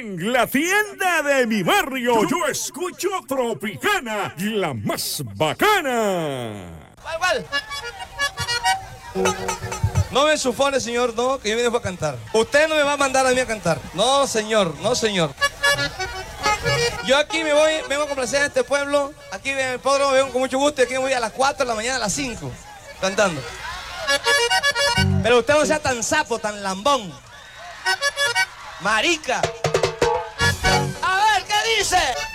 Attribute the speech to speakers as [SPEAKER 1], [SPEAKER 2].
[SPEAKER 1] En la tienda de mi barrio yo escucho Tropicana, la más bacana.
[SPEAKER 2] ¿Cuál? No me sufone, señor, no, que yo vine a cantar. Usted no me va a mandar a mí a cantar. No, señor, no, señor. Yo aquí vengo a complacer a este pueblo. Aquí en el hipódromo vengo con mucho gusto y aquí me voy a las 4 de la mañana, a las 5, cantando. Pero usted no sea tan sapo, tan lambón. Marica. A ver, ¿qué dice?